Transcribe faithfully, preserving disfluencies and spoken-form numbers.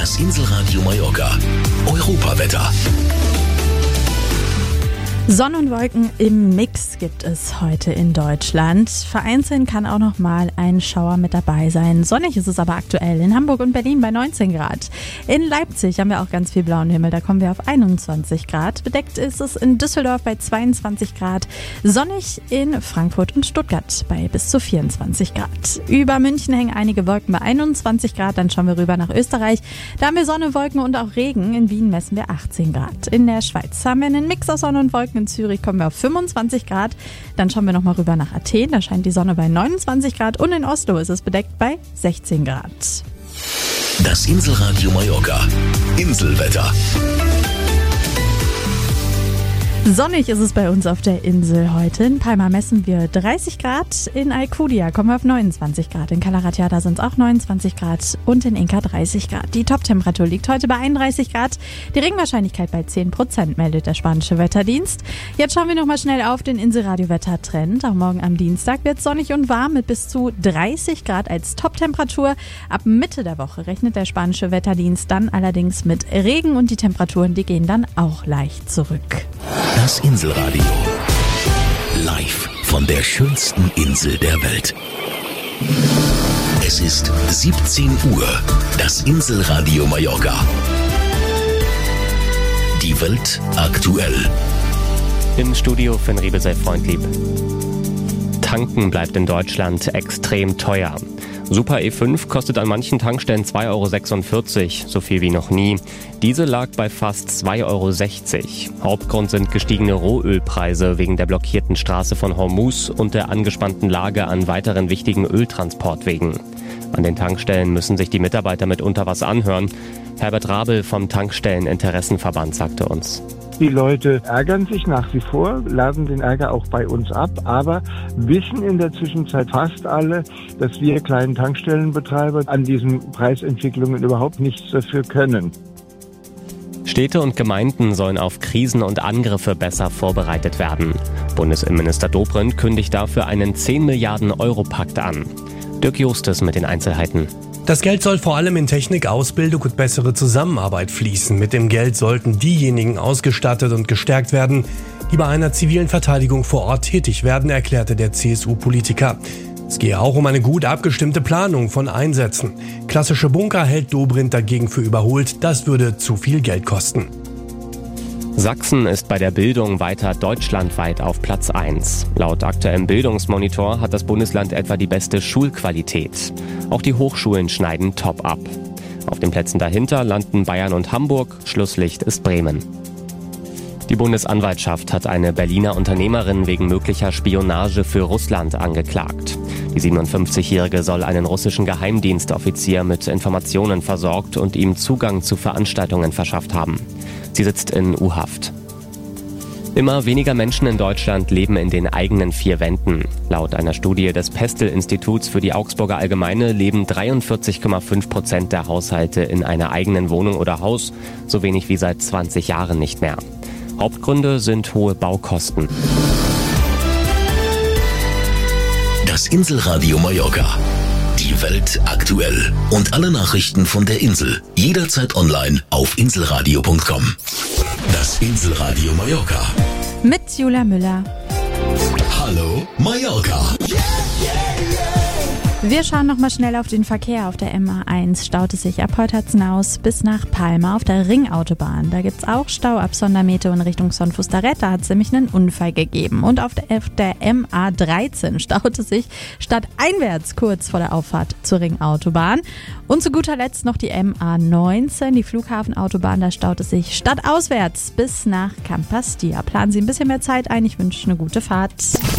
Das Inselradio Mallorca. Europawetter. Sonne und Wolken im Mix gibt es heute in Deutschland. Vereinzelt kann auch noch mal ein Schauer mit dabei sein. Sonnig ist es aber aktuell in Hamburg und Berlin bei neunzehn Grad. In Leipzig haben wir auch ganz viel blauen Himmel, da kommen wir auf einundzwanzig Grad. Bedeckt ist es in Düsseldorf bei zweiundzwanzig Grad. Sonnig in Frankfurt und Stuttgart bei bis zu vierundzwanzig Grad. Über München hängen einige Wolken bei einundzwanzig Grad. Dann schauen wir rüber nach Österreich. Da haben wir Sonne, Wolken und auch Regen. In Wien messen wir achtzehn Grad. In der Schweiz haben wir einen Mix aus Sonne und Wolken. In Zürich kommen wir auf fünfundzwanzig Grad. Dann schauen wir nochmal rüber nach Athen. Da scheint die Sonne bei neunundzwanzig Grad. Und in Oslo ist es bedeckt bei sechzehn Grad. Das Inselradio Mallorca. Inselwetter. Sonnig ist es bei uns auf der Insel heute. In Palma messen wir dreißig Grad. In Alcudia kommen wir auf neunundzwanzig Grad. In Calaratiada sind es auch neunundzwanzig Grad. Und in Inca dreißig Grad. Die Toptemperatur liegt heute bei einunddreißig Grad. Die Regenwahrscheinlichkeit bei zehn Prozent, meldet der spanische Wetterdienst. Jetzt schauen wir nochmal schnell auf den Inselradio-Wettertrend. Auch morgen am Dienstag wird es sonnig und warm mit bis zu dreißig Grad als Toptemperatur. Ab Mitte der Woche rechnet der spanische Wetterdienst dann allerdings mit Regen und die Temperaturen, die gehen dann auch leicht zurück. Das Inselradio. Live von der schönsten Insel der Welt. Es ist siebzehn Uhr. Das Inselradio Mallorca. Die Welt aktuell. Im Studio Finn Riebe sei freundlieb. Tanken bleibt in Deutschland extrem teuer. Super E fünf kostet an manchen Tankstellen zwei Euro sechsundvierzig, so viel wie noch nie. Diese lag bei fast zwei Euro sechzig. Hauptgrund sind gestiegene Rohölpreise wegen der blockierten Straße von Hormuz und der angespannten Lage an weiteren wichtigen Öltransportwegen. An den Tankstellen müssen sich die Mitarbeiter mitunter was anhören. Herbert Rabel vom Tankstellen-Interessenverband sagte uns: Die Leute ärgern sich nach wie vor, laden den Ärger auch bei uns ab, aber wissen in der Zwischenzeit fast alle, dass wir kleinen Tankstellenbetreiber an diesen Preisentwicklungen überhaupt nichts dafür können. Städte und Gemeinden sollen auf Krisen und Angriffe besser vorbereitet werden. Bundesinnenminister Dobrindt kündigt dafür einen zehn Milliarden Euro Pakt an. Dirk Justus mit den Einzelheiten. Das Geld soll vor allem in Technik, Ausbildung und bessere Zusammenarbeit fließen. Mit dem Geld sollten diejenigen ausgestattet und gestärkt werden, die bei einer zivilen Verteidigung vor Ort tätig werden, erklärte der C S U-Politiker. Es gehe auch um eine gut abgestimmte Planung von Einsätzen. Klassische Bunker hält Dobrindt dagegen für überholt. Das würde zu viel Geld kosten. Sachsen ist bei der Bildung weiter deutschlandweit auf Platz eins. Laut aktuellem Bildungsmonitor hat das Bundesland etwa die beste Schulqualität. Auch die Hochschulen schneiden top ab. Auf den Plätzen dahinter landen Bayern und Hamburg, Schlusslicht ist Bremen. Die Bundesanwaltschaft hat eine Berliner Unternehmerin wegen möglicher Spionage für Russland angeklagt. Die siebenundfünfzigjährige soll einen russischen Geheimdienstoffizier mit Informationen versorgt und ihm Zugang zu Veranstaltungen verschafft haben. Sie sitzt in U-Haft. Immer weniger Menschen in Deutschland leben in den eigenen vier Wänden. Laut einer Studie des Pestel-Instituts für die Augsburger Allgemeine leben dreiundvierzig Komma fünf Prozent der Haushalte in einer eigenen Wohnung oder Haus, so wenig wie seit zwanzig Jahren nicht mehr. Hauptgründe sind hohe Baukosten. Das Inselradio Mallorca. Die Welt aktuell. Und alle Nachrichten von der Insel. Jederzeit online auf inselradio punkt com. Das Inselradio Mallorca. Mit Julia Müller. Hallo Mallorca. Wir schauen noch mal schnell auf den Verkehr. Auf der M A eins staut es sich ab Holtertznaus bis nach Palma auf der Ringautobahn. Da gibt's auch Stau ab Sondermete in Richtung Son Fustaret. Da hat es nämlich einen Unfall gegeben. Und auf der, auf der M A dreizehn staut es sich stadteinwärts kurz vor der Auffahrt zur Ringautobahn. Und zu guter Letzt noch die M A neunzehn, die Flughafenautobahn. Da staut es sich stadtauswärts bis nach Campastia. Planen Sie ein bisschen mehr Zeit ein. Ich wünsche eine gute Fahrt.